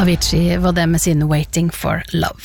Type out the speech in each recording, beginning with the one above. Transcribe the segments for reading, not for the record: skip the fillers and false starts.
Avicii var det med sin Waiting for Love.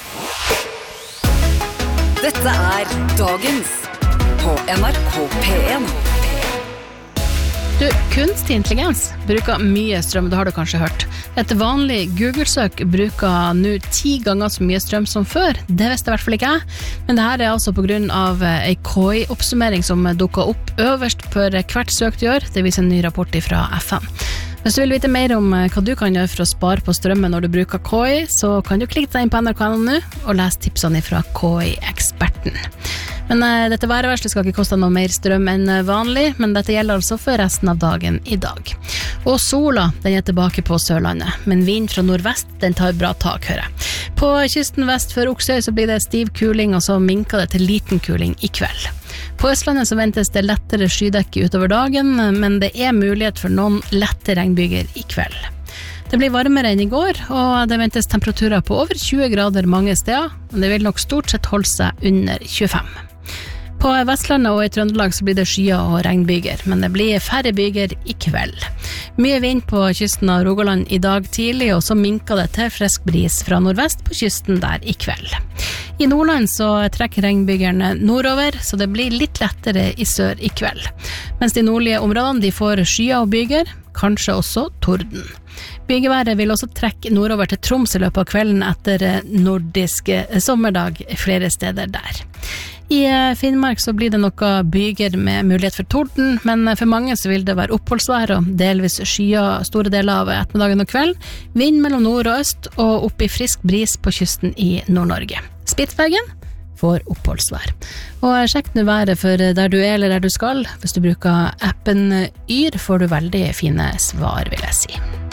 Dette Dagens på NRK P1. Du, kunstig intelligens bruker mye strøm, det har du kanskje hørt. Et vanlig Google-søk bruker nå 10 ganger så mye strøm som før. Det visste i hvert fall ikke jeg. Men det her altså på grunn av en KI-oppsummering som dukket opp øverst for hvert søk du gjør. Det viser en ny rapport fra FN. Hvis du vil vite mer om hva du kan gjøre for å spare på strømmen når du bruker KI, så kan du klikke deg inn på NRK nå og lese tipsene fra KI-eksperten. Men dette værverset skal ikke koste noe mer strøm enn vanlig, men dette gjelder altså for resten av dagen i dag. Og sola, den tilbake på Sørlandet, men vind fra nordvest, den tar bra tak, hører jeg. På kysten vest for Oksøy så blir det stiv kuling, og så minker det til liten kuling i kveld. På Østlandet så ventes det lettere skydekke utover dagen, men det mulighet for noen lette regnbyger i kveld. Det blir varmere enn i går, og det ventes temperaturer på over 20 grader mange steder, men det vil nok stort sett holde seg under 25. På Vestlandet og i Trøndelag så blir det skyer og regnbyger, men det blir færre byger i kveld. Mye vind på kysten av Rogaland i dag tidlig, og så minker det til frisk bris fra nordvest på kysten der i kveld. I Nordland så trekker regnbygerne nordover, så det blir litt lettere i sør i kveld. Mens de nordlige områdene de får skyer og byger, kanskje også torden. Bygeværet vil også trekke nordover til Troms i løpet av kvelden etter nordisk sommerdag flere steder der. I Finnmark så blir det noe byger med mulighet for torden, men for mange så vil det være oppholdsvær og delvis skyer store deler av ettermiddagen og kveld, vind mellom nord og øst og opp i frisk bris på kysten i Nord-Norge. Spitsbergen får oppholdsvær. Og sjekk nå været for der du eller der du skal. Hvis du bruker appen Yr får du veldig fine svar, vil jeg si.